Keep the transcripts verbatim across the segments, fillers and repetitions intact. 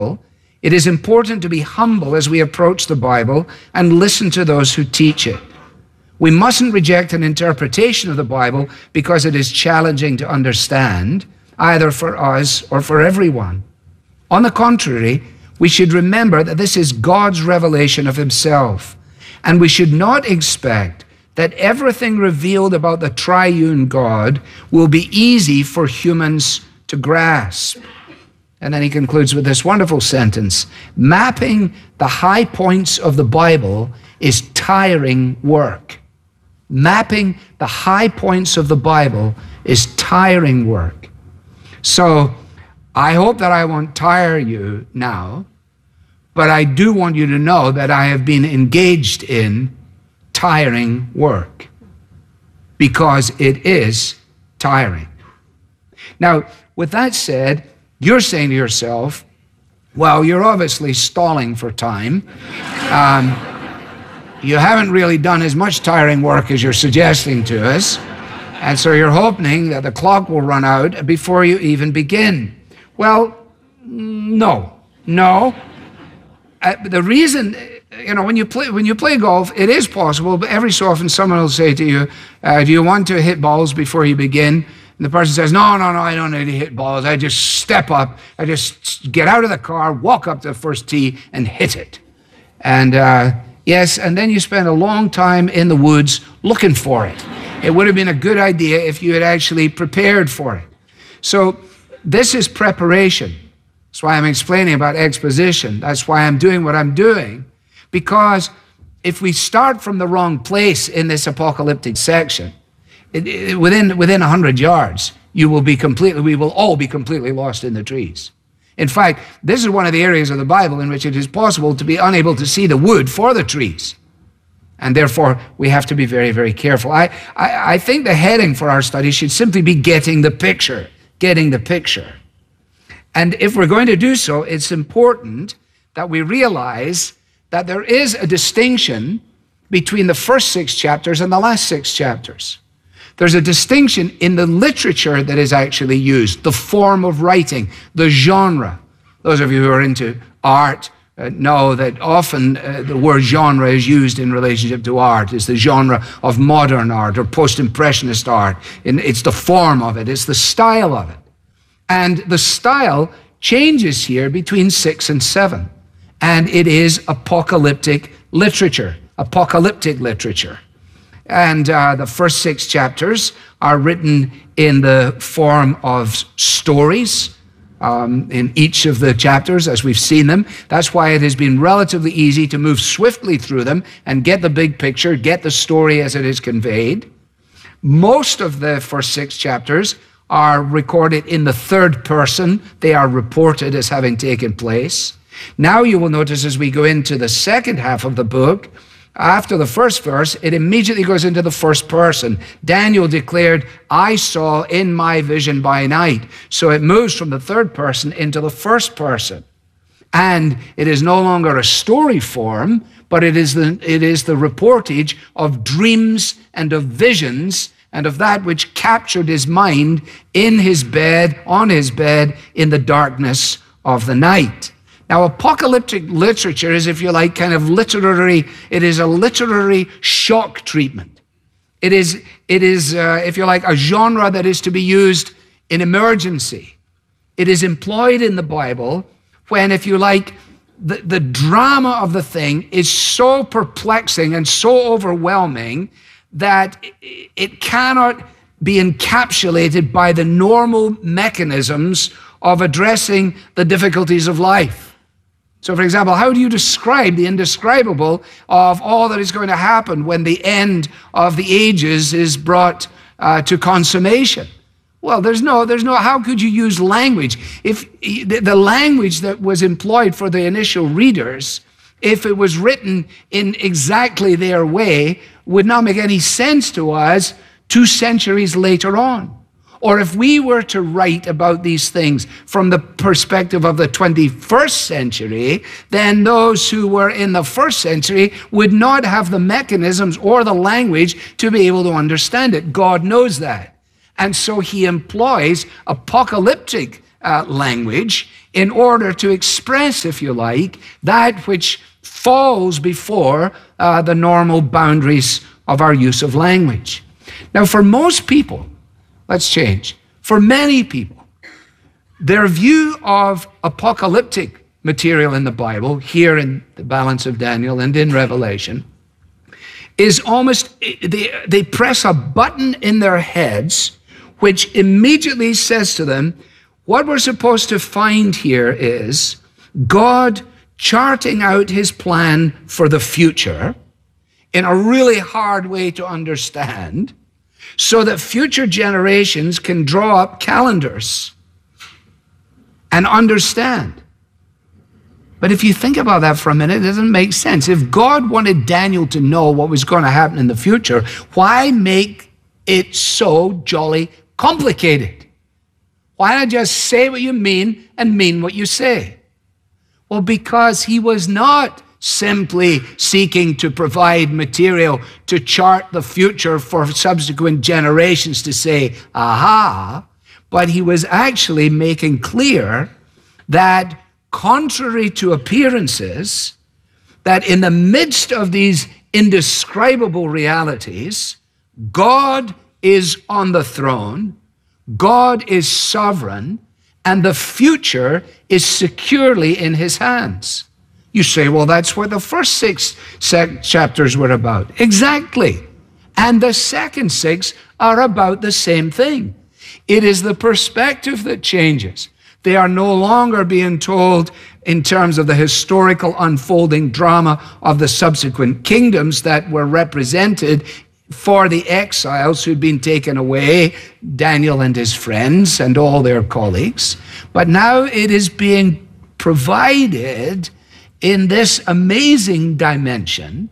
it is important to be humble as we approach the Bible and listen to those who teach it. We mustn't reject an interpretation of the Bible because it is challenging to understand, either for us or for everyone. On the contrary, we should remember that this is God's revelation of himself, and we should not expect that everything revealed about the triune God will be easy for humans to grasp. And then he concludes with this wonderful sentence: mapping the high points of the Bible is tiring work. Mapping the high points of the Bible is tiring work. So I hope that I won't tire you now, but I do want you to know that I have been engaged in tiring work, because it is tiring. Now, with that said, you're saying to yourself, well, you're obviously stalling for time. Um, you haven't really done as much tiring work as you're suggesting to us, and so you're hoping that the clock will run out before you even begin. Well, no, no. Uh, the reason, you know, when you play when you play golf, it is possible, but every so often someone will say to you, uh, do you want to hit balls before you begin? And the person says, no, no, no, I don't need to hit balls. I just step up, I just get out of the car, walk up to the first tee, and hit it. And uh, yes, and then you spend a long time in the woods looking for it. It would have been a good idea if you had actually prepared for it. So this is preparation. That's why I'm explaining about exposition. That's why I'm doing what I'm doing. Because if we start from the wrong place in this apocalyptic section, it, it, within within one hundred yards, you will be completely, we will all be completely lost in the trees. In fact, this is one of the areas of the Bible in which it is possible to be unable to see the wood for the trees. And therefore, we have to be very, very careful. I, I, I think the heading for our study should simply be getting the picture, getting the picture. And if we're going to do so, it's important that we realize that there is a distinction between the first six chapters and the last six chapters. There's a distinction in the literature that is actually used, the form of writing, the genre. Those of you who are into art uh, know that often uh, the word genre is used in relationship to art. It's the genre of modern art or post-impressionist art. And it's the form of it, it's the style of it. And the style changes here between six and seven. And it is apocalyptic literature, apocalyptic literature. And uh, the first six chapters are written in the form of stories um, in each of the chapters as we've seen them. That's why it has been relatively easy to move swiftly through them and get the big picture, get the story as it is conveyed. Most of the first six chapters are recorded in the third person. They are reported as having taken place. Now you will notice as we go into the second half of the book, after the first verse, it immediately goes into the first person. Daniel declared, I saw in my vision by night. So it moves from the third person into the first person. And it is no longer a story form, but it is the, it is the reportage of dreams and of visions and of that which captured his mind in his bed, on his bed, in the darkness of the night. Now, apocalyptic literature is, if you like, kind of literary, it is a literary shock treatment. It is, it is uh, if you like, a genre that is to be used in emergency. It is employed in the Bible when, if you like, the, the drama of the thing is so perplexing and so overwhelming that it cannot be encapsulated by the normal mechanisms of addressing the difficulties of life. So, for example, how do you describe the indescribable of all that is going to happen when the end of the ages is brought uh, to consummation? Well, there's no, there's no, how could you use language? If the language that was employed for the initial readers, if it was written in exactly their way, would not make any sense to us two centuries later on. Or if we were to write about these things from the perspective of the twenty-first century, then those who were in the first century would not have the mechanisms or the language to be able to understand it. God knows that. And so he employs apocalyptic uh, language in order to express, if you like, that which falls before uh, the normal boundaries of our use of language. Now, for most people, let's change. For many people, their view of apocalyptic material in the Bible, here in the balance of Daniel and in Revelation, is almost, they, they press a button in their heads which immediately says to them, what we're supposed to find here is God charting out his plan for the future in a really hard way to understand, so that future generations can draw up calendars and understand. But if you think about that for a minute, it doesn't make sense. If God wanted Daniel to know what was going to happen in the future, why make it so jolly complicated? Why not just say what you mean and mean what you say? Well, because he was not simply seeking to provide material to chart the future for subsequent generations to say, aha, but he was actually making clear that, contrary to appearances, that in the midst of these indescribable realities, God is on the throne, God is sovereign, and the future is securely in his hands. You say, well, that's what the first six chapters were about. Exactly. And the second six are about the same thing. It is the perspective that changes. They are no longer being told in terms of the historical unfolding drama of the subsequent kingdoms that were represented for the exiles who'd been taken away, Daniel and his friends and all their colleagues. But now it is being provided in this amazing dimension,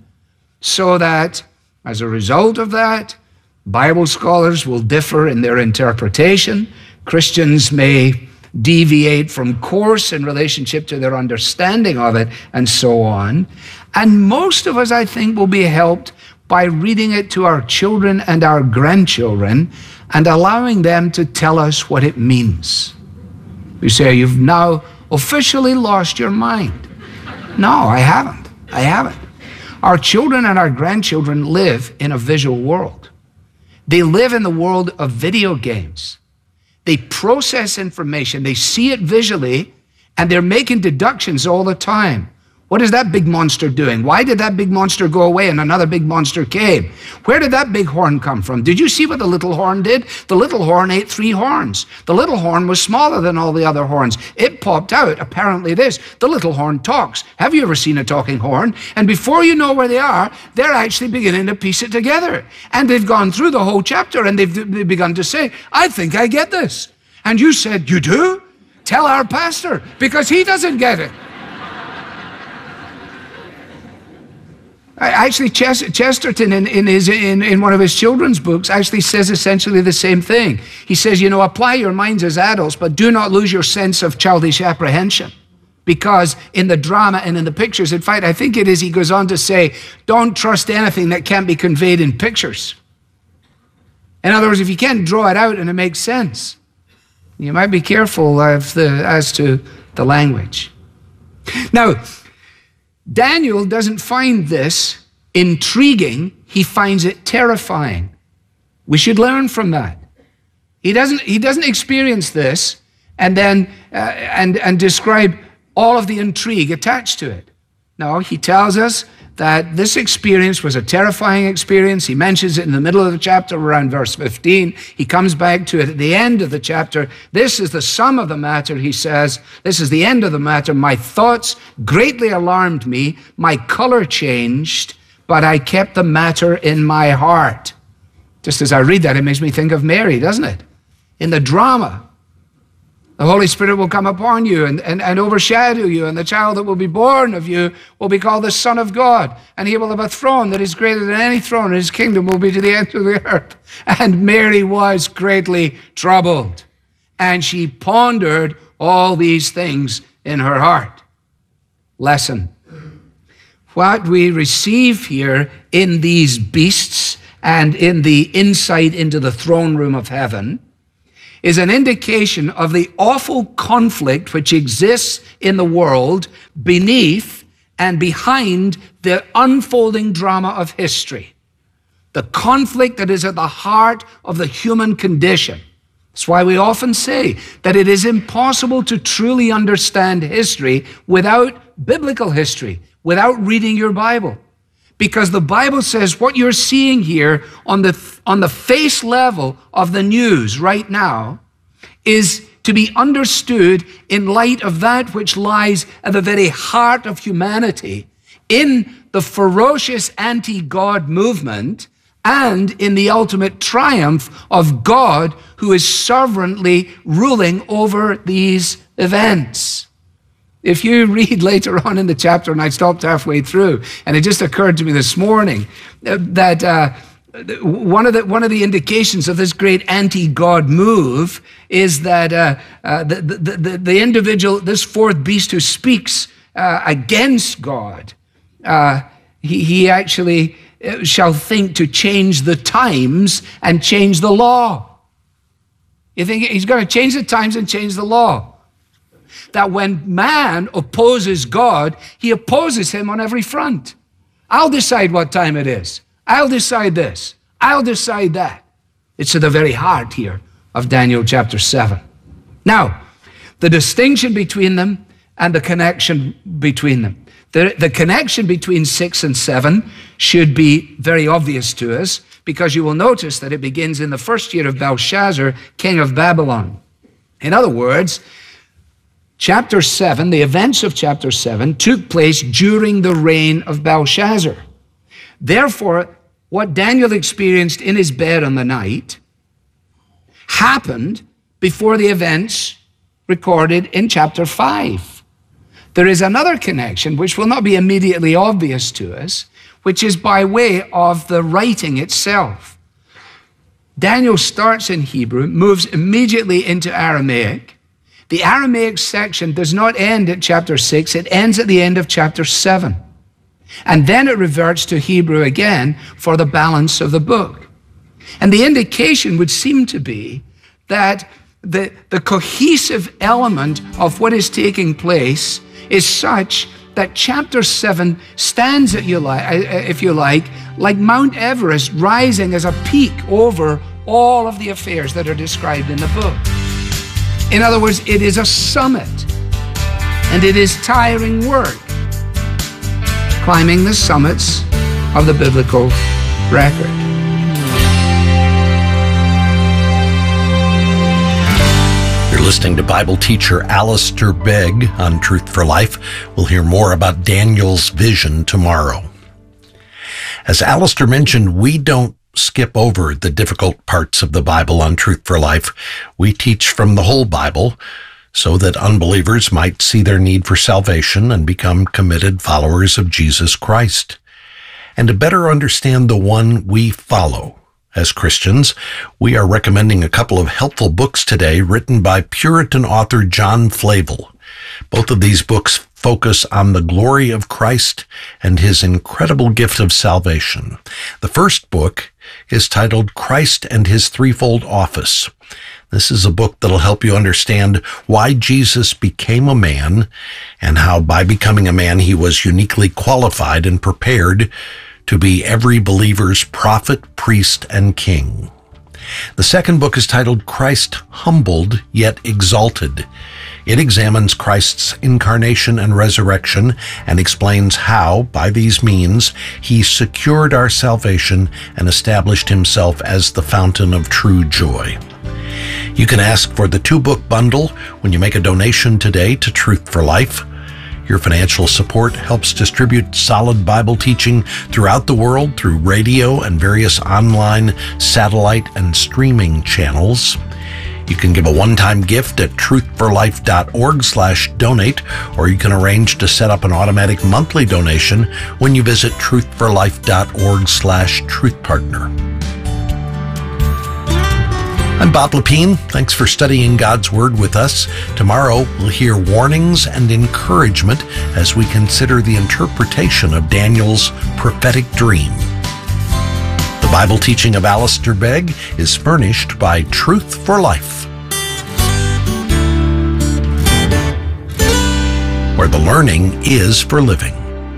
so that as a result of that, Bible scholars will differ in their interpretation. Christians may deviate from course in relationship to their understanding of it, and so on. And most of us, I think, will be helped by reading it to our children and our grandchildren and allowing them to tell us what it means. You say, you've now officially lost your mind. No, I haven't. I haven't. Our children and our grandchildren live in a visual world. They live in the world of video games. They process information, they see it visually, and they're making deductions all the time. What is that big monster doing? Why did that big monster go away and another big monster came? Where did that big horn come from? Did you see what the little horn did? The little horn ate three horns. The little horn was smaller than all the other horns. It popped out. Apparently this. The little horn talks. Have you ever seen a talking horn? And before you know where they are, they're actually beginning to piece it together. And they've gone through the whole chapter and they've, they've begun to say, I think I get this. And you said, you do? Tell our pastor, because he doesn't get it. Actually, Chesterton, in, in, his, in, in one of his children's books, actually says essentially the same thing. He says, you know, apply your minds as adults, but do not lose your sense of childish apprehension. Because in the drama and in the pictures, in fact, I think it is, he goes on to say, don't trust anything that can't be conveyed in pictures. In other words, if you can't draw it out and it makes sense, you might be careful of the, as to the language. Now, Daniel doesn't find this intriguing, he finds it terrifying. We should learn from that. He doesn't, he doesn't experience this and then uh, and, and describe all of the intrigue attached to it. No, he tells us that this experience was a terrifying experience. He mentions it in the middle of the chapter around verse fifteen. He comes back to it at the end of the chapter. This is the sum of the matter, he says. This is the end of the matter. My thoughts greatly alarmed me. My color changed, but I kept the matter in my heart. Just as I read that, it makes me think of Mary, doesn't it? In the drama, the Holy Spirit will come upon you and, and, and overshadow you, and the child that will be born of you will be called the Son of God, and he will have a throne that is greater than any throne, and his kingdom will be to the end of the earth. And Mary was greatly troubled, and she pondered all these things in her heart. Lesson. What we receive here in these beasts and in the insight into the throne room of heaven is an indication of the awful conflict which exists in the world beneath and behind the unfolding drama of history. The conflict that is at the heart of the human condition. That's why we often say that it is impossible to truly understand history without biblical history, without reading your Bible. Because the Bible says what you're seeing here on the, on the face level of the news right now is to be understood in light of that which lies at the very heart of humanity, in the ferocious anti-God movement, and in the ultimate triumph of God, who is sovereignly ruling over these events. If you read later on in the chapter, and I stopped halfway through, and it just occurred to me this morning uh, that uh, one of the one of the indications of this great anti-God move is that uh, uh, the, the, the, the individual, this fourth beast who speaks uh, against God, uh, he, he actually shall think to change the times and change the law. You think he's going to change the times and change the law? That when man opposes God, he opposes him on every front. I'll decide what time it is. I'll decide this. I'll decide that. It's at the very heart here of Daniel chapter seven. Now, the distinction between them and the connection between them. The, the connection between six and seven should be very obvious to us, because you will notice that it begins in the first year of Belshazzar, king of Babylon. In other words, chapter seven, the events of chapter seven, took place during the reign of Belshazzar. Therefore, what Daniel experienced in his bed on the night happened before the events recorded in chapter five. There is another connection which will not be immediately obvious to us, which is by way of the writing itself. Daniel starts in Hebrew, moves immediately into Aramaic. The Aramaic section does not end at chapter six, it ends at the end of chapter seven. And then it reverts to Hebrew again for the balance of the book. And the indication would seem to be that the, the cohesive element of what is taking place is such that chapter seven stands, if you like, if you like, like Mount Everest rising as a peak over all of the affairs that are described in the book. In other words, it is a summit, and it is tiring work, climbing the summits of the biblical record. You're listening to Bible teacher Alistair Begg on Truth for Life. We'll hear more about Daniel's vision tomorrow. As Alistair mentioned, we don't skip over the difficult parts of the Bible on Truth for Life. We teach from the whole Bible so that unbelievers might see their need for salvation and become committed followers of Jesus Christ. And to better understand the one we follow as Christians, we are recommending a couple of helpful books today written by Puritan author John Flavel. Both of these books focus on the glory of Christ and his incredible gift of salvation. The first book is titled Christ and His Threefold Office. This is a book that'll help you understand why Jesus became a man and how by becoming a man he was uniquely qualified and prepared to be every believer's prophet, priest, and king. The second book is titled Christ Humbled Yet Exalted. It examines Christ's incarnation and resurrection and explains how, by these means, he secured our salvation and established himself as the fountain of true joy. You can ask for the two-book bundle when you make a donation today to Truth for Life. Your financial support helps distribute solid Bible teaching throughout the world through radio and various online, satellite, and streaming channels. You can give a one-time gift at truthforlife.org slash donate, or you can arrange to set up an automatic monthly donation when you visit truthforlife.org slash truthpartner. I'm Bob Lepine. Thanks for studying God's Word with us. Tomorrow, we'll hear warnings and encouragement as we consider the interpretation of Daniel's prophetic dream. The Bible teaching of Alistair Begg is furnished by Truth for Life. learning is for living.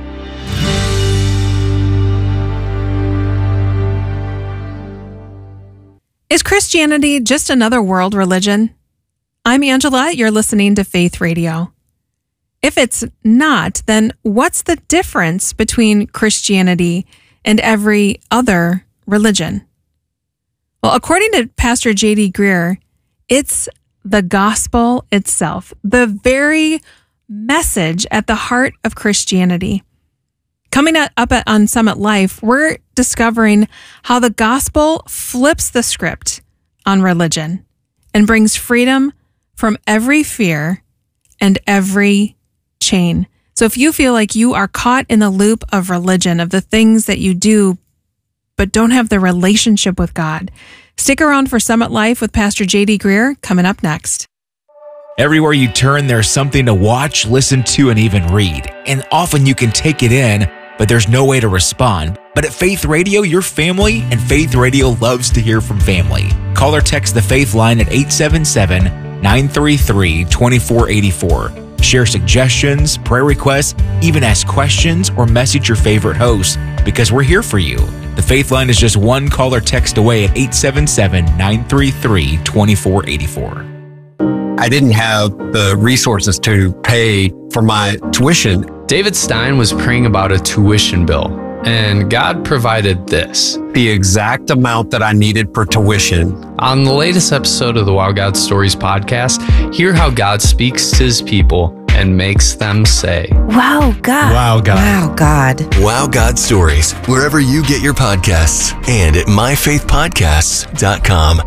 Is Christianity just another world religion? I'm Angela. You're listening to Faith Radio. If it's not, then what's the difference between Christianity and every other religion? Well, according to Pastor J D Greear, it's the gospel itself, the very message at the heart of Christianity. Coming up on Summit Life, we're discovering how the gospel flips the script on religion and brings freedom from every fear and every chain. So if you feel like you are caught in the loop of religion, of the things that you do, but don't have the relationship with God, stick around for Summit Life with Pastor J D Greear coming up next. Everywhere you turn, there's something to watch, listen to, and even read. And often you can take it in, but there's no way to respond. But at Faith Radio, you're family, and Faith Radio loves to hear from family. Call or text the Faith line at eight seven seven, nine three three, two four eight four. Share suggestions, prayer requests, even ask questions or message your favorite host, because we're here for you. The Faith line is just one call or text away at eight seven seven, nine three three, two four eight four. I didn't have the resources to pay for my tuition. David Stein was praying about a tuition bill, and God provided this. The exact amount that I needed for tuition. On the latest episode of the Wow God Stories podcast, hear how God speaks to his people and makes them say, Wow God. Wow God. Wow God. Wow God Stories, wherever you get your podcasts and at my faith podcasts dot com.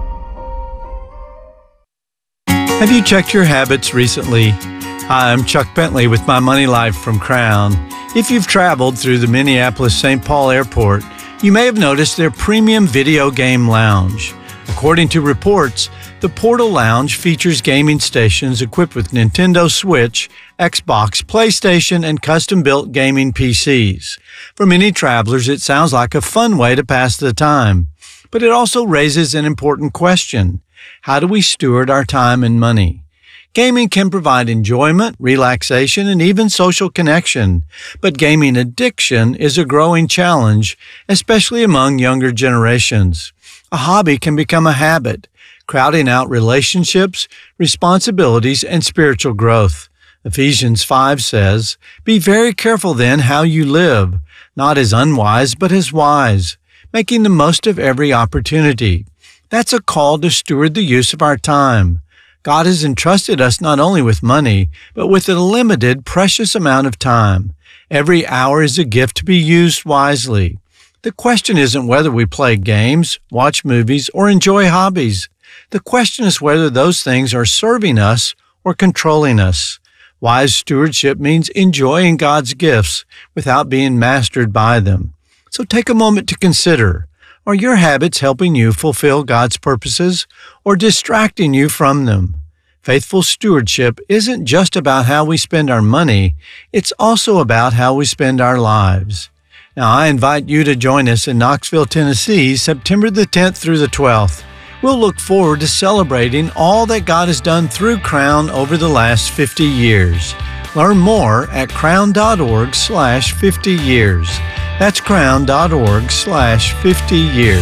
Have you checked your habits recently? Hi, I'm Chuck Bentley with My Money Life from Crown. If you've traveled through the Minneapolis-Saint Paul Airport, you may have noticed their premium video game lounge. According to reports, the Portal Lounge features gaming stations equipped with Nintendo Switch, Xbox, PlayStation, and custom-built gaming P Cs. For many travelers, it sounds like a fun way to pass the time. But it also raises an important question. How do we steward our time and money? Gaming can provide enjoyment, relaxation, and even social connection, but gaming addiction is a growing challenge, especially among younger generations. A hobby can become a habit, crowding out relationships, responsibilities, and spiritual growth. Ephesians five says, "Be very careful then how you live, not as unwise, but as wise, making the most of every opportunity." That's a call to steward the use of our time. God has entrusted us not only with money, but with a limited, precious amount of time. Every hour is a gift to be used wisely. The question isn't whether we play games, watch movies, or enjoy hobbies. The question is whether those things are serving us or controlling us. Wise stewardship means enjoying God's gifts without being mastered by them. So take a moment to consider, are your habits helping you fulfill God's purposes or distracting you from them? Faithful stewardship isn't just about how we spend our money, it's also about how we spend our lives. Now, I invite you to join us in Knoxville, Tennessee, September the tenth through the twelfth. We'll look forward to celebrating all that God has done through Crown over the last fifty years. Learn more at crown.org slash 50 years. That's crown.org slash 50 years.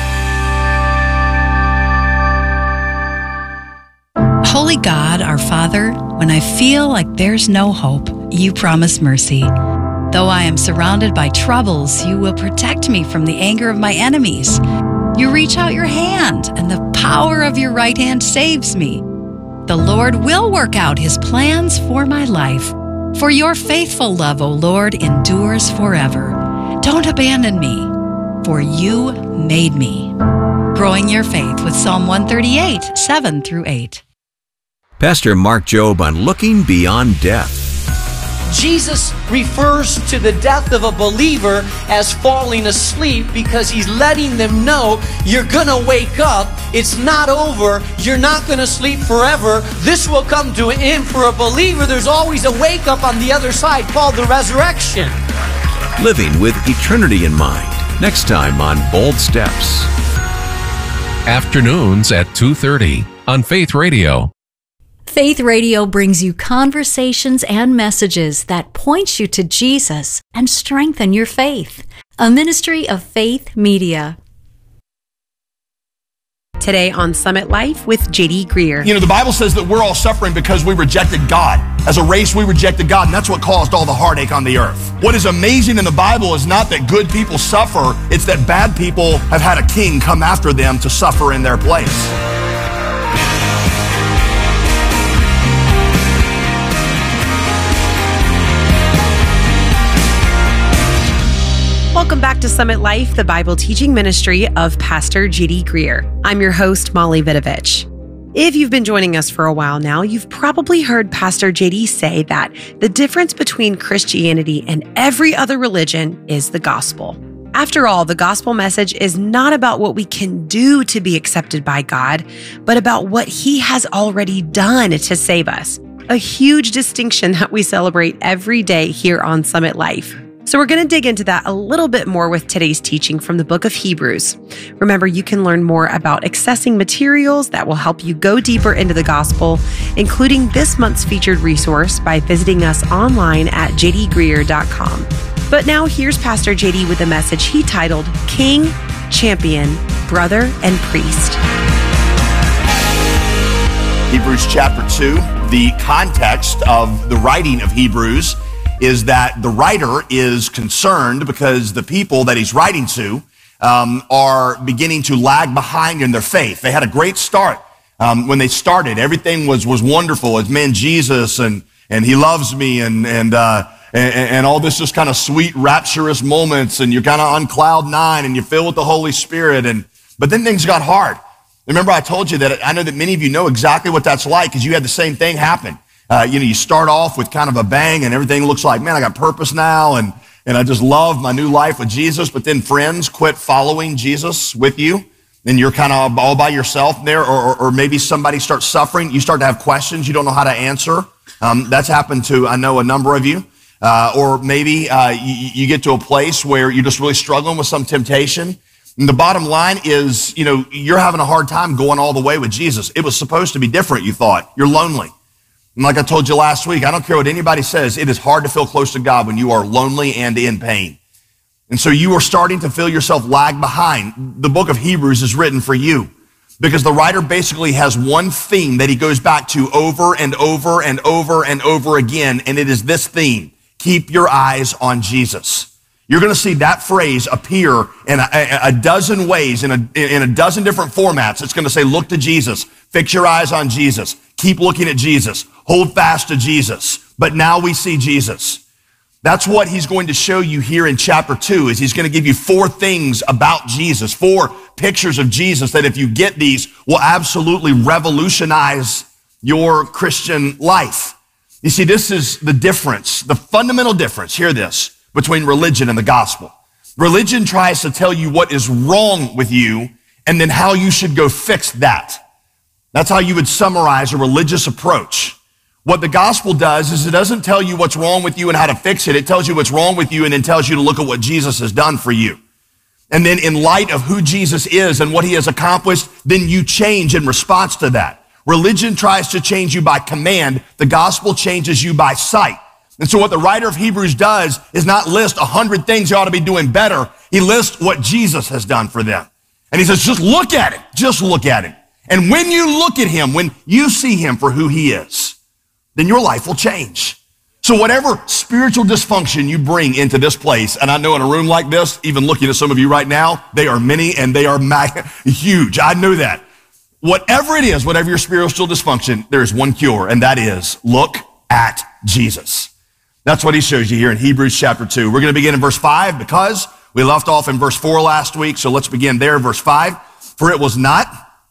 Holy God, our Father, when I feel like there's no hope, you promise mercy. Though I am surrounded by troubles, you will protect me from the anger of my enemies. You reach out your hand, and the power of your right hand saves me. The Lord will work out his plans for my life. For your faithful love, O Lord, endures forever. Don't abandon me, for you made me. Growing your faith with Psalm one thirty-eight, seven through eight. Pastor Mark Jobe on Looking Beyond Death. Jesus refers to the death of a believer as falling asleep because he's letting them know you're going to wake up. It's not over. You're not going to sleep forever. This will come to an end. For a believer, there's always a wake up on the other side called the resurrection. Living with eternity in mind. Next time on Bold Steps. Afternoons at two thirty on Faith Radio. Faith Radio brings you conversations and messages that point you to Jesus and strengthen your faith. A ministry of Faith Media. Today on Summit Life with J D Greer. You know, the Bible says that we're all suffering because we rejected God. As a race, we rejected God, and that's what caused all the heartache on the earth. What is amazing in the Bible is not that good people suffer, it's that bad people have had a king come after them to suffer in their place. Welcome back to Summit Life, the Bible teaching ministry of Pastor J D Greer. I'm your host, Molly Vidovich. If you've been joining us for a while now, you've probably heard Pastor J D say that the difference between Christianity and every other religion is the gospel. After all, the gospel message is not about what we can do to be accepted by God, but about what He has already done to save us. A huge distinction that we celebrate every day here on Summit Life. So we're going to dig into that a little bit more with today's teaching from the book of Hebrews. Remember, you can learn more about accessing materials that will help you go deeper into the gospel, including this month's featured resource by visiting us online at j d greer dot com. But now here's Pastor J D with a message he titled King, Champion, Brother, and Priest. Hebrews chapter two, the context of the writing of Hebrews is that the writer is concerned because the people that he's writing to um, are beginning to lag behind in their faith. They had a great start um, when they started. Everything was was wonderful. It's man Jesus and and he loves me and and uh, and, and all this just kind of sweet rapturous moments, and you're kind of on cloud nine and you're filled with the Holy Spirit. And but then things got hard. Remember, I told you that I know that many of you know exactly what that's like because you had the same thing happen. Uh, you know, you start off with kind of a bang and everything looks like, man, I got purpose now and, and I just love my new life with Jesus. But then friends quit following Jesus with you and you're kind of all by yourself there, or, or, or maybe somebody starts suffering. You start to have questions you don't know how to answer. Um, that's happened to, I know, a number of you. Uh, or maybe uh, you, you get to a place where you're just really struggling with some temptation. And the bottom line is, you know, you're having a hard time going all the way with Jesus. It was supposed to be different, you thought. You're lonely. And like I told you last week, I don't care what anybody says, it is hard to feel close to God when you are lonely and in pain. And so you are starting to feel yourself lag behind. The book of Hebrews is written for you because the writer basically has one theme that he goes back to over and over and over and over again, and it is this theme: keep your eyes on Jesus. You're going to see that phrase appear in a, a dozen ways, in a, in a dozen different formats. It's going to say, look to Jesus, fix your eyes on Jesus, keep looking at Jesus, hold fast to Jesus. But now we see Jesus. That's what he's going to show you here in chapter two, is he's going to give you four things about Jesus, four pictures of Jesus that if you get these will absolutely revolutionize your Christian life. You see, this is the difference, the fundamental difference, hear this, between religion and the gospel. Religion tries to tell you what is wrong with you and then how you should go fix that. That's how you would summarize a religious approach. What the gospel does is it doesn't tell you what's wrong with you and how to fix it. It tells you what's wrong with you and then tells you to look at what Jesus has done for you. And then in light of who Jesus is and what he has accomplished, then you change in response to that. Religion tries to change you by command. The gospel changes you by sight. And so what the writer of Hebrews does is not list a hundred things you ought to be doing better. He lists what Jesus has done for them. And he says, just look at it. Just look at it. And when you look at him, when you see him for who he is, then your life will change. So whatever spiritual dysfunction you bring into this place, and I know in a room like this, even looking at some of you right now, they are many and they are huge. I know that. Whatever it is, whatever your spiritual dysfunction, there is one cure, and that is look at Jesus. That's what he shows you here in Hebrews chapter two. We're going to begin in verse five because we left off in verse four last week. So let's begin there, verse five. For it was not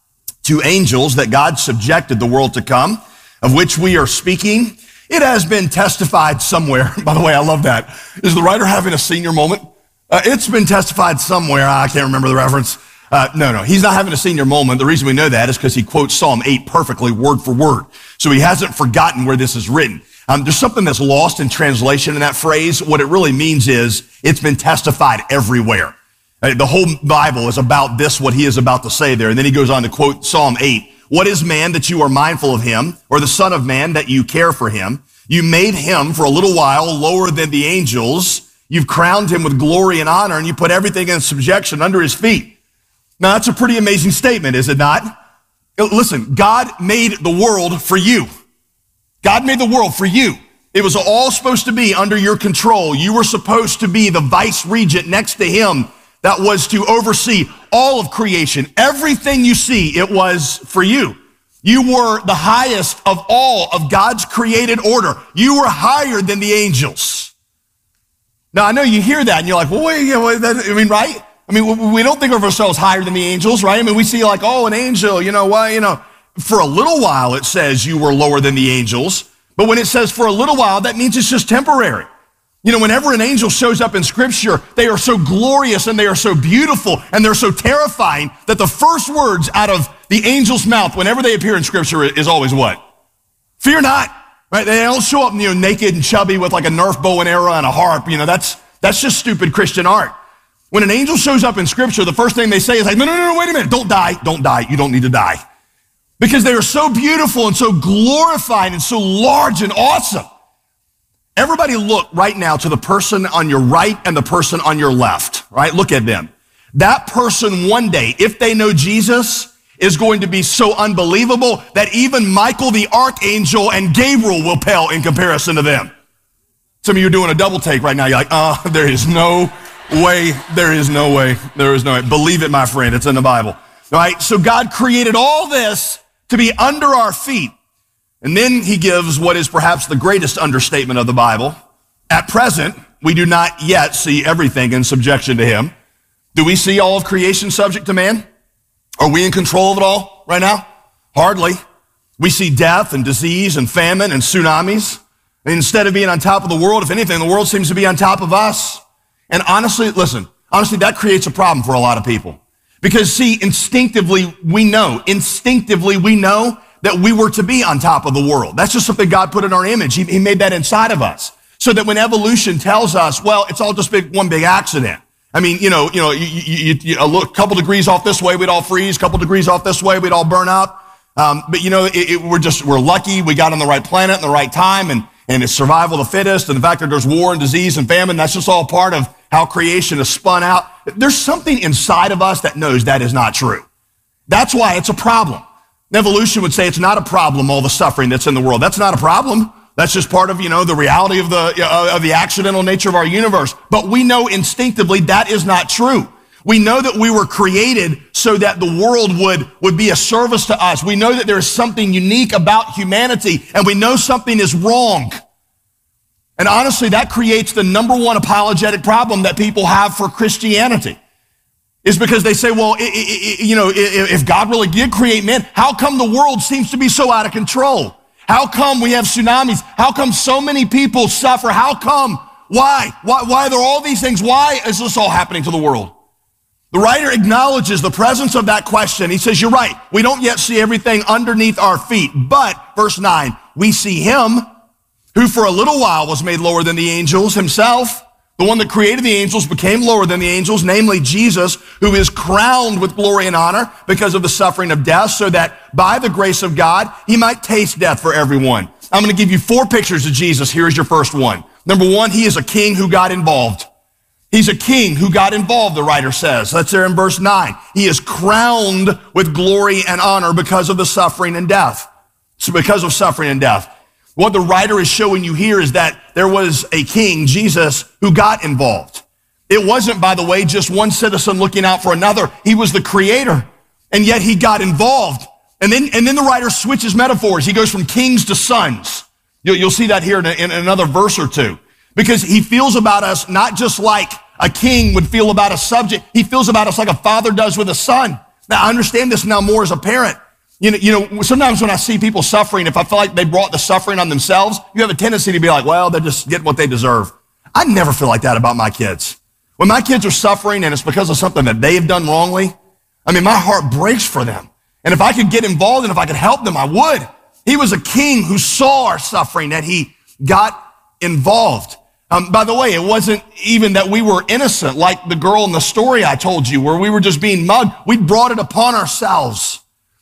to angels that God subjected the world to come, of which we are speaking. It has been testified somewhere. By the way, I love that. Is the writer having a senior moment? Uh, it's been testified somewhere. I can't remember the reference. Uh, no, no, he's not having a senior moment. The reason we know that is because he quotes Psalm eight perfectly, word for word. So he hasn't forgotten where this is written. Um, there's something that's lost in translation in that phrase. What it really means is it's been testified everywhere. Uh, the whole Bible is about this, what he is about to say there. And then he goes on to quote Psalm eight, what is man that you are mindful of him, or the son of man that you care for him? You made him for a little while lower than the angels. You've crowned him with glory and honor, and you put everything in subjection under his feet. Now, that's a pretty amazing statement, is it not? Listen, God made the world for you. God made the world for you. It was all supposed to be under your control. You were supposed to be the vice regent next to him that was to oversee all of creation. Everything you see, it was for you. You were the highest of all of God's created order. You were higher than the angels. Now, I know you hear that and you're like, well, wait, yeah, wait, that, I mean, right? I mean, we don't think of ourselves higher than the angels, right? I mean, we see like, oh, an angel, you know, why, you know, for a little while it says you were lower than the angels. But when it says for a little while, that means it's just temporary. You know, whenever an angel shows up in scripture, they are so glorious and they are so beautiful and they're so terrifying that the first words out of the angel's mouth whenever they appear in scripture is always what? Fear not, right? They don't show up, you know, naked and chubby with like a Nerf bow and arrow and a harp. You know, that's, that's just stupid Christian art. When an angel shows up in scripture, the first thing they say is like, no, no, no, no, wait a minute. Don't die. Don't die. You don't need to die. Because they are so beautiful and so glorified and so large and awesome. Everybody look right now to the person on your right and the person on your left, right? Look at them. That person one day, if they know Jesus, is going to be so unbelievable that even Michael the archangel and Gabriel will pale in comparison to them. Some of you are doing a double take right now. You're like, uh, there is no way, there is no way, there is no way. Believe it, my friend, it's in the Bible. All right, so God created all this to be under our feet. And then he gives what is perhaps the greatest understatement of the Bible. At present, we do not yet see everything in subjection to him. Do we see all of creation subject to man? Are we in control of it all right now? Hardly. We see death and disease and famine and tsunamis. And instead of being on top of the world, if anything, the world seems to be on top of us. And honestly, listen, honestly, that creates a problem for a lot of people. Because see, instinctively, we know, instinctively, we know that we were to be on top of the world. That's just something God put in our image. He, he made that inside of us. So that when evolution tells us, well, it's all just big, one big accident. I mean, you know, you know, you, you, you, a couple degrees off this way, we'd all freeze. A couple degrees off this way, we'd all burn up. Um, but you know, it, it, we're just, we're lucky. We got on the right planet at the right time, and, and it's survival of the fittest. And the fact that there's war and disease and famine, that's just all part of how creation is spun out. There's something inside of us that knows that is not true. That's why it's a problem. Evolution would say it's not a problem, all the suffering that's in the world. That's not a problem. That's just part of, you know, the reality of the, uh, of the accidental nature of our universe. But we know instinctively that is not true. We know that we were created so that the world would, would be a service to us. We know that there is something unique about humanity, and we know something is wrong. And honestly, that creates the number one apologetic problem that people have for Christianity. Is because they say, well, it, it, it, you know, if God really did create man, how come the world seems to be so out of control? How come we have tsunamis? How come so many people suffer? How come? Why? Why, why are there all these things? Why is this all happening to the world? The writer acknowledges the presence of that question. He says, you're right. We don't yet see everything underneath our feet. But, verse nine, we see him who for a little while was made lower than the angels himself. The one that created the angels became lower than the angels, namely Jesus, who is crowned with glory and honor because of the suffering of death, so that by the grace of God, he might taste death for everyone. I'm going to give you four pictures of Jesus. Here's your first one. Number one, he is a king who got involved. He's a king who got involved, the writer says. That's there in verse nine. He is crowned with glory and honor because of the suffering and death. So because of suffering and death. What the writer is showing you here is that there was a king, Jesus, who got involved. It wasn't, by the way, just one citizen looking out for another. He was the creator, and yet he got involved. And then, and then the writer switches metaphors. He goes from kings to sons. You'll, you'll see that here in, a, in another verse or two. Because he feels about us not just like a king would feel about a subject. He feels about us like a father does with a son. Now, I understand this now more as a parent. You know, you know, sometimes when I see people suffering, if I feel like they brought the suffering on themselves, you have a tendency to be like, well, they're just getting what they deserve. I never feel like that about my kids. When my kids are suffering and it's because of something that they've done wrongly, I mean, my heart breaks for them. And if I could get involved and if I could help them, I would. He was a king who saw our suffering, that he got involved. Um, by the way, it wasn't even that we were innocent, like the girl in the story I told you, where we were just being mugged. We brought it upon ourselves.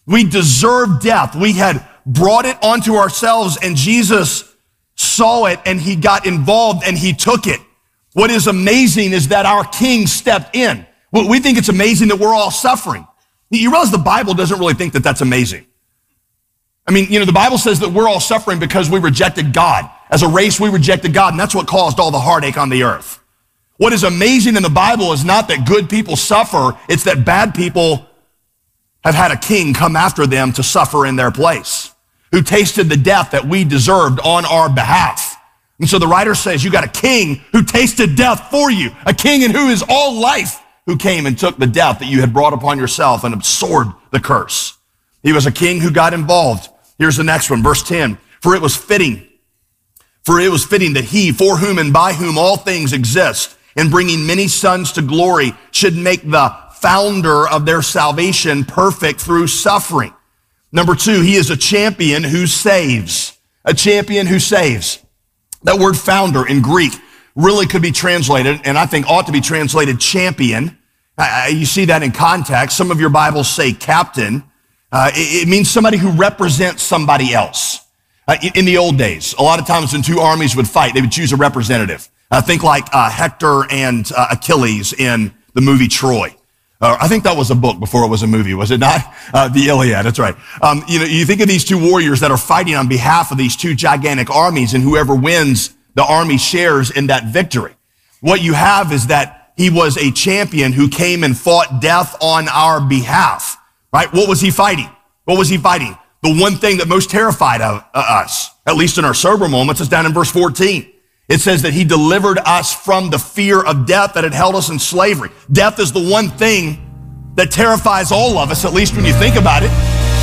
We deserved death. We had brought it onto ourselves, and Jesus saw it and he got involved and he took it. What is amazing is that our King stepped in. We think it's amazing that we're all suffering. You realize the Bible doesn't really think that that's amazing. I mean, you know, the Bible says that we're all suffering because we rejected God. As a race, we rejected God, and that's what caused all the heartache on the earth. What is amazing in the Bible is not that good people suffer, it's that bad people have had a king come after them to suffer in their place, who tasted the death that we deserved on our behalf. And so the writer says, you got a king who tasted death for you, a king in who is all life, who came and took the death that you had brought upon yourself and absorbed the curse. He was a king who got involved. Here's the next one, verse ten. For it was fitting, for it was fitting that he, for whom and by whom all things exist, in bringing many sons to glory, should make the founder of their salvation perfect through suffering. Number two, he is a champion who saves. A champion who saves. That word founder in Greek really could be translated, and I think ought to be translated champion. Uh, you see that in context. Some of your Bibles say captain. Uh, it, it means somebody who represents somebody else. Uh, in the old days, a lot of times when two armies would fight, they would choose a representative. I uh, think like uh, Hector and uh, Achilles in the movie Troy. Uh, I think that was a book before it was a movie, was it not? Uh, the Iliad, that's right. Um, you know, you think of these two warriors that are fighting on behalf of these two gigantic armies, and whoever wins, the army shares in that victory. What you have is that he was a champion who came and fought death on our behalf, right? What was he fighting? What was he fighting? The one thing that most terrified of uh, us, at least in our sober moments, is down in verse fourteen. It says that he delivered us from the fear of death that had held us in slavery. Death is the one thing that terrifies all of us, at least when you think about it.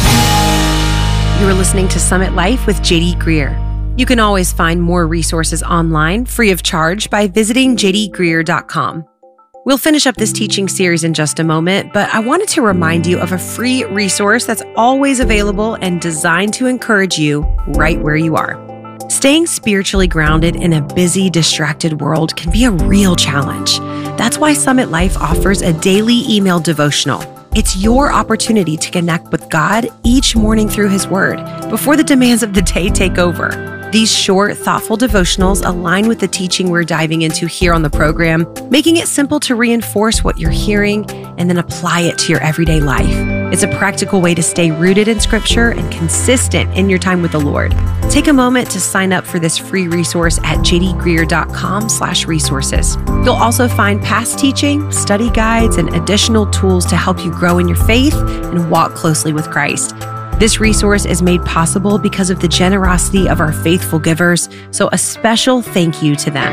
You are listening to Summit Life with J D Greer. You can always find more resources online free of charge by visiting j d greer dot com. We'll finish up this teaching series in just a moment, but I wanted to remind you of a free resource that's always available and designed to encourage you right where you are. Staying spiritually grounded in a busy, distracted world can be a real challenge. That's why Summit Life offers a daily email devotional. It's your opportunity to connect with God each morning through His Word before the demands of the day take over. These short, thoughtful devotionals align with the teaching we're diving into here on the program, making it simple to reinforce what you're hearing and then apply it to your everyday life. It's a practical way to stay rooted in Scripture and consistent in your time with the Lord. Take a moment to sign up for this free resource at j d greer dot com slash resources. You'll also find past teaching, study guides, and additional tools to help you grow in your faith and walk closely with Christ. This resource is made possible because of the generosity of our faithful givers, so a special thank you to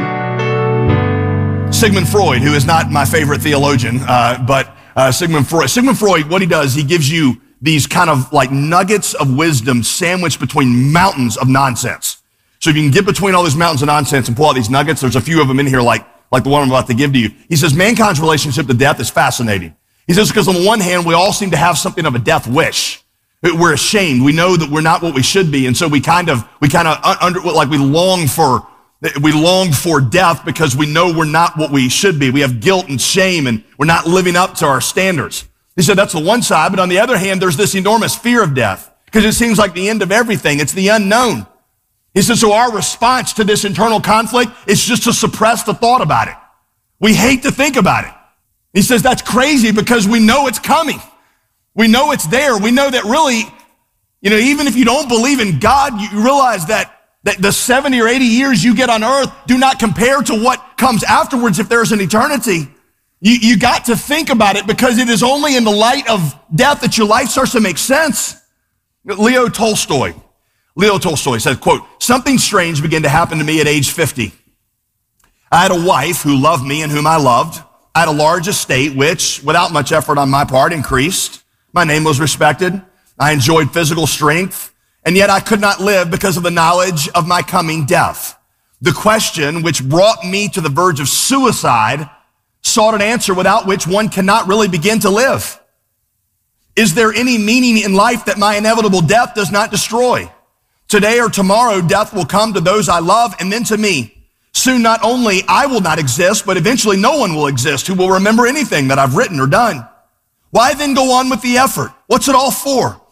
them. Sigmund Freud, who is not my favorite theologian, uh, but uh, Sigmund Freud. Sigmund Freud, what he does, he gives you these kind of like nuggets of wisdom sandwiched between mountains of nonsense. So if you can get between all these mountains of nonsense and pull out these nuggets, there's a few of them in here like, like the one I'm about to give to you. He says, mankind's relationship to death is fascinating. He says, because on the one hand, we all seem to have something of a death wish. We're ashamed. We know that we're not what we should be. And so we kind of, we kind of under, like we long for, we long for death because we know we're not what we should be. We have guilt and shame and we're not living up to our standards. He said that's the one side. But on the other hand, there's this enormous fear of death because it seems like the end of everything. It's the unknown. He said, so our response to this internal conflict is just to suppress the thought about it. We hate to think about it. He says that's crazy because we know it's coming. We know it's there. We know that really, you know, even if you don't believe in God, you realize that, that the seventy or eighty years you get on earth do not compare to what comes afterwards if there's an eternity. You, you got to think about it because it is only in the light of death that your life starts to make sense. Leo Tolstoy, Leo Tolstoy said, quote, something strange began to happen to me at age fifty. I had a wife who loved me and whom I loved. I had a large estate, which without much effort on my part increased. My name was respected. I enjoyed physical strength, and yet I could not live because of the knowledge of my coming death. The question which brought me to the verge of suicide sought an answer without which one cannot really begin to live. Is there any meaning in life that my inevitable death does not destroy? Today or tomorrow, death will come to those I love and then to me. Soon, not only I will not exist, but eventually no one will exist who will remember anything that I've written or done. Why then go on with the effort? What's it all for?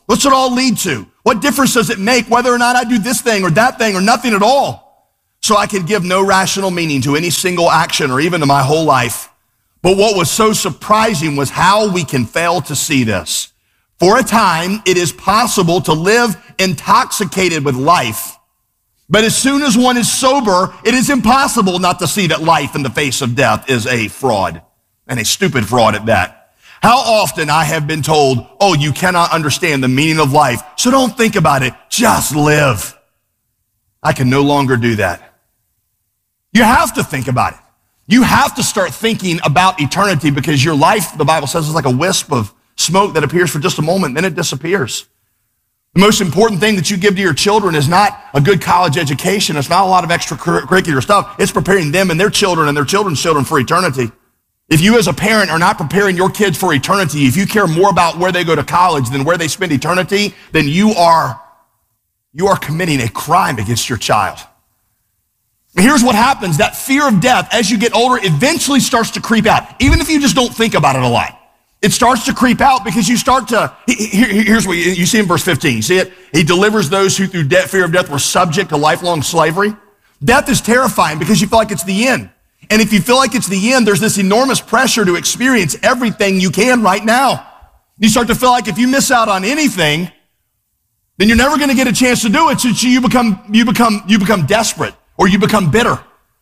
What's it all lead to? What difference does it make whether or not I do this thing or that thing or nothing at all? So I can give no rational meaning to any single action or even to my whole life. But what was so surprising was how we can fail to see this. For a time, it is possible to live intoxicated with life. But as soon as one is sober, it is impossible not to see that life in the face of death is a fraud, and a stupid fraud at that. How often I have been told, oh, you cannot understand the meaning of life, so don't think about it, just live. I can no longer do that. You have to think about it. You have to start thinking about eternity, because your life, the Bible says, is like a wisp of smoke that appears for just a moment, then it disappears. The most important thing that you give to your children is not a good college education. It's not a lot of extracurricular stuff. It's preparing them and their children and their children's children for eternity. If you as a parent are not preparing your kids for eternity, if you care more about where they go to college than where they spend eternity, then you are, you are committing a crime against your child. Here's what happens. That fear of death, as you get older, eventually starts to creep out. Even if you just don't think about it a lot. It starts to creep out because you start to, here, here's what you, you see in verse fifteen. You see it? He delivers those who through death, fear of death were subject to lifelong slavery. Death is terrifying because you feel like it's the end. And if you feel like it's the end, there's this enormous pressure to experience everything you can right now. You start to feel like if you miss out on anything, then you're never going to get a chance to do it. So you become, you become, you become desperate. Or you become bitter.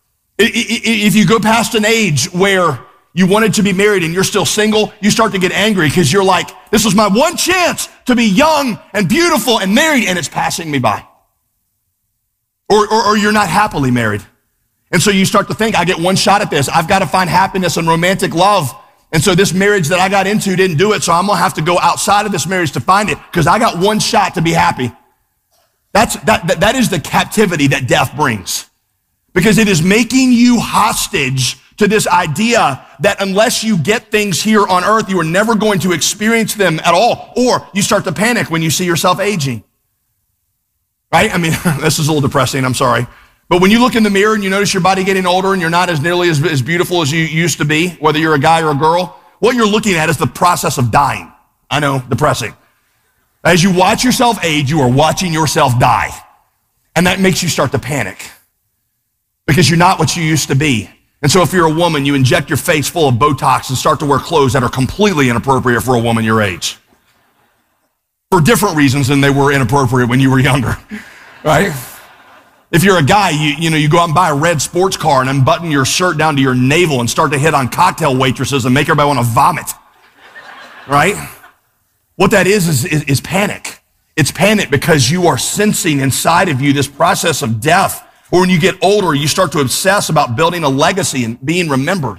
If you go past an age where you wanted to be married and you're still single, you start to get angry because you're like, this was my one chance to be young and beautiful and married, and it's passing me by. Or, or, or you're not happily married. And so you start to think, I get one shot at this. I've got to find happiness and romantic love. And so this marriage that I got into didn't do it, so I'm going to have to go outside of this marriage to find it because I got one shot to be happy. That's, that, that, that is the captivity that death brings. Because it is making you hostage to this idea that unless you get things here on earth, you are never going to experience them at all. Or you start to panic when you see yourself aging. Right? I mean, this is a little depressing, I'm sorry. But when you look in the mirror and you notice your body getting older and you're not as nearly as, as beautiful as you used to be, whether you're a guy or a girl, what you're looking at is the process of dying. I know, depressing. As you watch yourself age, you are watching yourself die. And that makes you start to panic because you're not what you used to be. And so if you're a woman, you inject your face full of Botox and start to wear clothes that are completely inappropriate for a woman your age. For different reasons than they were inappropriate when you were younger, right? If you're a guy, you, you know, you go out and buy a red sports car and unbutton your shirt down to your navel and start to hit on cocktail waitresses and make everybody want to vomit, right? What that is, is, is, is panic. It's panic because you are sensing inside of you this process of death. Or when you get older, you start to obsess about building a legacy and being remembered.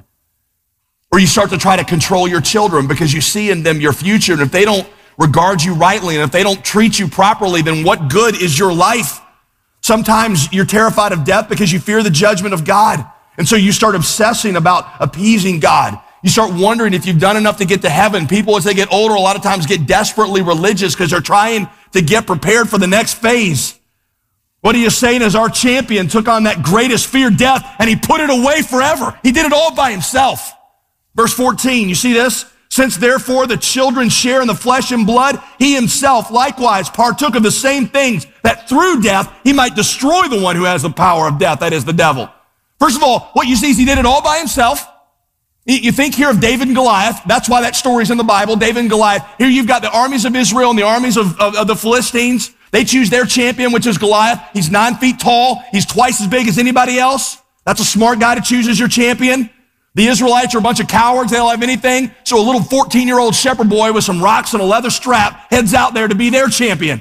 Or you start to try to control your children because you see in them your future. And if they don't regard you rightly and if they don't treat you properly, then what good is your life? Sometimes you're terrified of death because you fear the judgment of God. And so you start obsessing about appeasing God. You start wondering if you've done enough to get to heaven. People, as they get older, a lot of times get desperately religious because they're trying to get prepared for the next phase. What he is saying is our champion took on that greatest fear, death, and he put it away forever. He did it all by himself. Verse fourteen, you see this? Since therefore the children share in the flesh and blood, he himself likewise partook of the same things, that through death he might destroy the one who has the power of death, that is the devil. First of all, what you see is he did it all by himself. You think here of David and Goliath. That's why that story's in the Bible, David and Goliath. Here you've got the armies of Israel and the armies of, of, of the Philistines. They choose their champion, which is Goliath. He's nine feet tall. He's twice as big as anybody else. That's a smart guy to choose as your champion. The Israelites are a bunch of cowards. They don't have anything. So a little fourteen-year-old shepherd boy with some rocks and a leather strap heads out there to be their champion.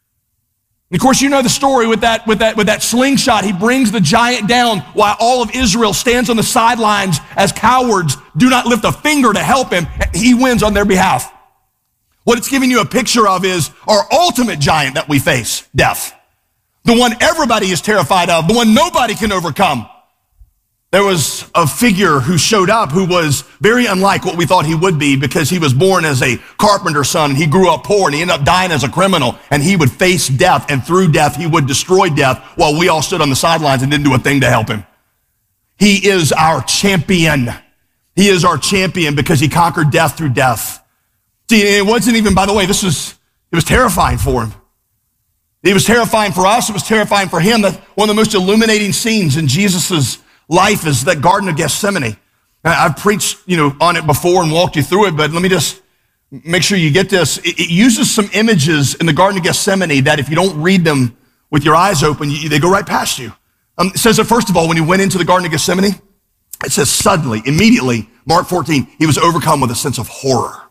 And of course, you know the story with that, with that, with that slingshot. He brings the giant down while all of Israel stands on the sidelines as cowards, do not lift a finger to help him. He wins on their behalf. What it's giving you a picture of is our ultimate giant that we face, death. The one everybody is terrified of, the one nobody can overcome. There was a figure who showed up who was very unlike what we thought he would be because he was born as a carpenter's son. He grew up poor and he ended up dying as a criminal, and he would face death, and through death he would destroy death while we all stood on the sidelines and didn't do a thing to help him. He is our champion. He is our champion because he conquered death through death. See, it wasn't even, by the way, this was, It was terrifying for him. It was terrifying for us. It was terrifying for him. That one of the most illuminating scenes in Jesus' life is that Garden of Gethsemane. I've preached, you know, on it before and walked you through it, but let me just make sure you get this. It, it uses some images in the Garden of Gethsemane that if you don't read them with your eyes open, you, they go right past you. Um, it says that first of all, when he went into the Garden of Gethsemane, it says suddenly, immediately, Mark fourteen, he was overcome with a sense of horror.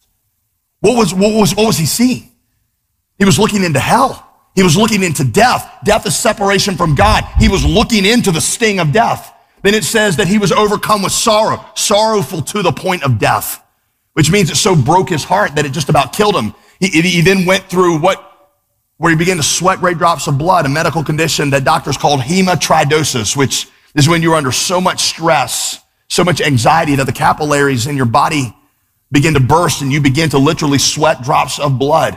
What was, what was, what was he seeing? He was looking into hell. He was looking into death. Death is separation from God. He was looking into the sting of death. Then it says that he was overcome with sorrow, sorrowful to the point of death, which means it so broke his heart that it just about killed him. He, he then went through what, where he began to sweat great drops of blood, a medical condition that doctors called hematidrosis, which is when you're under so much stress, so much anxiety that the capillaries in your body begin to burst and you begin to literally sweat drops of blood.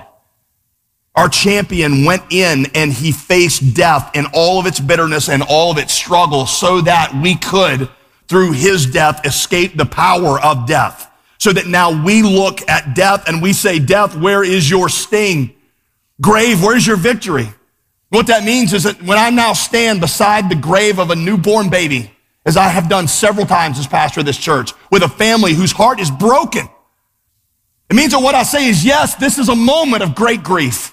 Our champion went in and he faced death in all of its bitterness and all of its struggle so that we could, through his death, escape the power of death. So that now we look at death and we say, death, where is your sting? Grave, where's your victory? What that means is that when I now stand beside the grave of a newborn baby, as I have done several times as pastor of this church, with a family whose heart is broken, it means that what I say is, yes, this is a moment of great grief.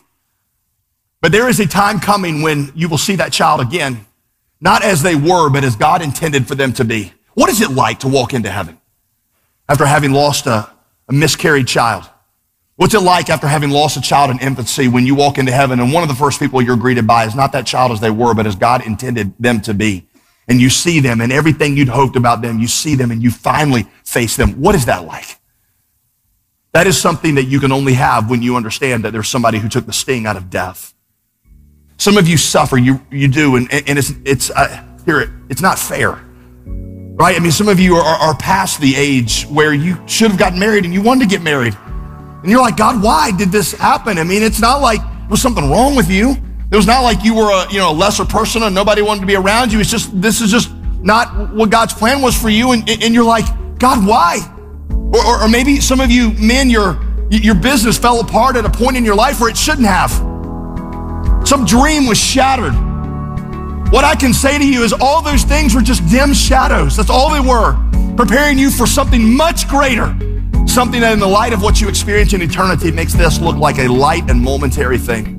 But there is a time coming when you will see that child again, not as they were, but as God intended for them to be. What is it like to walk into heaven after having lost a, a miscarried child? What's it like after having lost a child in infancy when you walk into heaven and one of the first people you're greeted by is not that child as they were, but as God intended them to be? And you see them and everything you'd hoped about them, you see them and you finally face them. What is that like? That is something that you can only have when you understand that there's somebody who took the sting out of death. Some of you suffer, you you do, and, and it's, it's uh, hear it, it's not fair, right? I mean, some of you are, are past the age where you should have gotten married and you wanted to get married. And you're like, God, why did this happen? I mean, it's not like there was something wrong with you. It was not like you were a, you know, a lesser person and nobody wanted to be around you. It's just, this is just not what God's plan was for you. And, and you're like, God, why? Or, or, or maybe some of you men, your, your business fell apart at a point in your life where it shouldn't have. Some dream was shattered. What I can say to you is all those things were just dim shadows. That's all they were, preparing you for something much greater, something that in the light of what you experience in eternity makes this look like a light and momentary thing.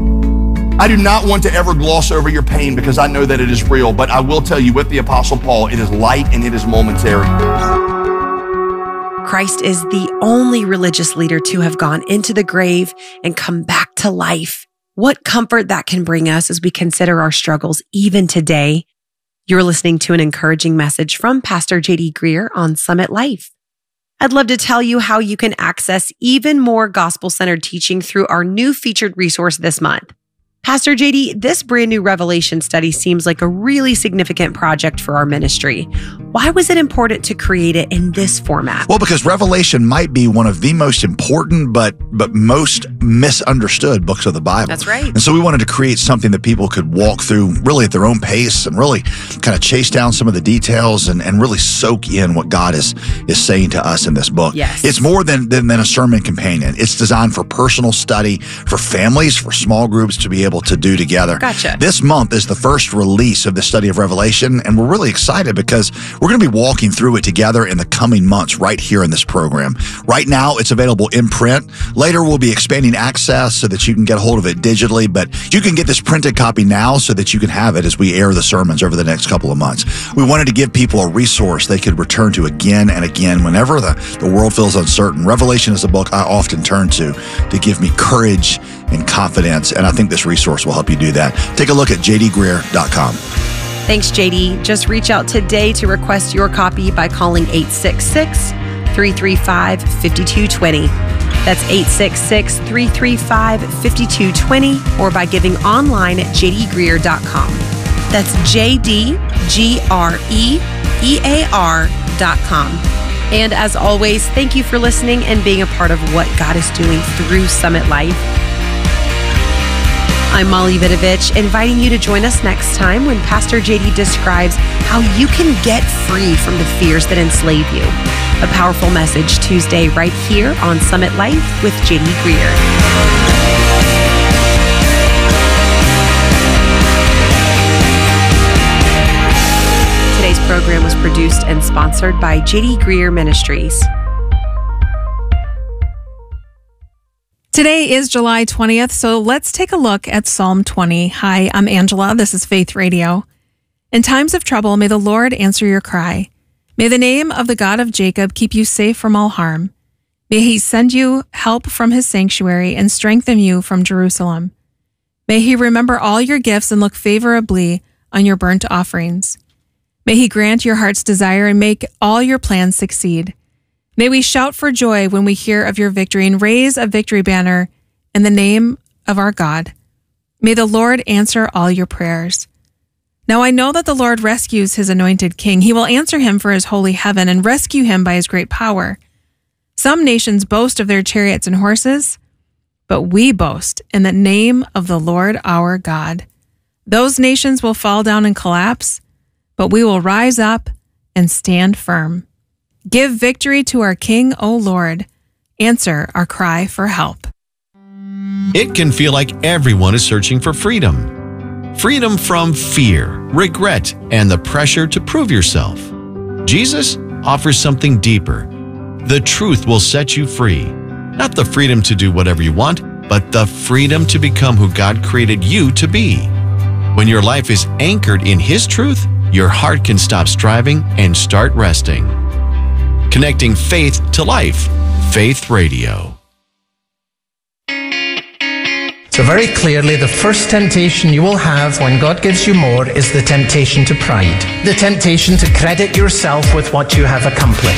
I do not want to ever gloss over your pain because I know that it is real, but I will tell you with the Apostle Paul, it is light and it is momentary. Christ is the only religious leader to have gone into the grave and come back to life. What comfort that can bring us as we consider our struggles even today. You're listening to an encouraging message from Pastor J D Greear on Summit Life. I'd love to tell you how you can access even more gospel-centered teaching through our new featured resource this month. Pastor J D, this brand new Revelation study seems like a really significant project for our ministry. Why was it important to create it in this format? Well, because Revelation might be one of the most important but but most misunderstood books of the Bible. That's right. And so we wanted to create something that people could walk through really at their own pace and really kind of chase down some of the details and, and really soak in what God is is saying to us in this book. Yes. It's more than, than, than a sermon companion. It's designed for personal study, for families, for small groups to be able to do together. Gotcha. This month is the first release of the study of Revelation, and we're really excited because we're going to be walking through it together in the coming months right here in this program. Right now, it's available in print. Later, we'll be expanding access so that you can get a hold of it digitally, but you can get this printed copy now so that you can have it as we air the sermons over the next couple of months. We wanted to give people a resource they could return to again and again whenever the, the world feels uncertain. Revelation is a book I often turn to to give me courage and confidence, and I think this resource will help you do that. Take a look at j d greear dot com. Thanks, J D. Just reach out today to request your copy by calling eight six six, three three five, five two two zero. That's eight six six, three three five, five two two zero, or by giving online at j d greear dot com. That's J D G R E E A R dot com. And as always, thank you for listening and being a part of what God is doing through Summit Life. I'm Molly Vidovich, inviting you to join us next time when Pastor J D describes how you can get free from the fears that enslave you. A powerful message Tuesday right here on Summit Life with J D Greer. Today's program was produced and sponsored by J D Greer Ministries. Today is July twentieth, so let's take a look at Psalm twenty. Hi, I'm Angela. This is Faith Radio. In times of trouble, may the Lord answer your cry. May the name of the God of Jacob keep you safe from all harm. May he send you help from his sanctuary and strengthen you from Jerusalem. May he remember all your gifts and look favorably on your burnt offerings. May he grant your heart's desire and make all your plans succeed. May we shout for joy when we hear of your victory and raise a victory banner in the name of our God. May the Lord answer all your prayers. Now I know that the Lord rescues his anointed king. He will answer him for his holy heaven and rescue him by his great power. Some nations boast of their chariots and horses, but we boast in the name of the Lord our God. Those nations will fall down and collapse, but we will rise up and stand firm. Give victory to our King, O Lord. Answer our cry for help. It can feel like everyone is searching for freedom. Freedom from fear, regret, and the pressure to prove yourself. Jesus offers something deeper. The truth will set you free. Not the freedom to do whatever you want, but the freedom to become who God created you to be. When your life is anchored in His truth, your heart can stop striving and start resting. Connecting faith to life. Faith Radio. So very clearly, the first temptation you will have when God gives you more is the temptation to pride. The temptation to credit yourself with what you have accomplished.